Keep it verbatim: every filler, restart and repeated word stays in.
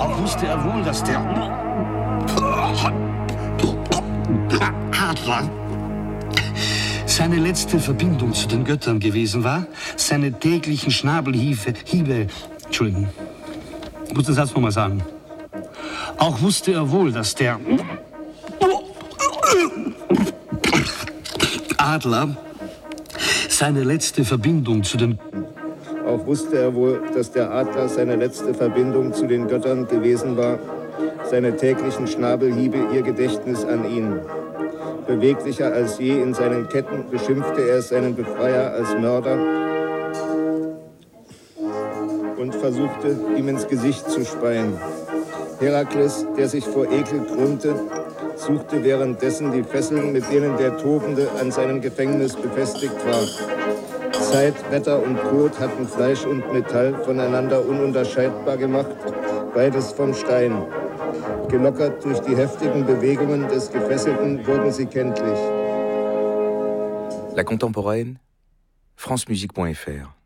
Auch wusste er wohl, dass der Adler seine letzte Verbindung zu den Göttern gewesen war, seine täglichen Schnabelhiebe, Hiebe, Entschuldigung, ich muss den Satz nochmal sagen. Auch wusste er wohl, dass der Adler seine letzte Verbindung zu den Auch wusste er wohl, dass der Adler seine letzte Verbindung zu den Göttern gewesen war, seine täglichen Schnabelhiebe ihr Gedächtnis an ihn. Beweglicher als je in seinen Ketten beschimpfte er seinen Befreier als Mörder und versuchte, ihm ins Gesicht zu speien. Herakles, der sich vor Ekel krümmte, suchte währenddessen die Fesseln, mit denen der Tobende an seinem Gefängnis befestigt war. Zeit, Wetter und Tod hatten Fleisch und Metall voneinander ununterscheidbar gemacht, beides vom Stein. Gelockert durch die heftigen Bewegungen des Gefesselten wurden sie kenntlich. La Contemporaine, francemusique point f r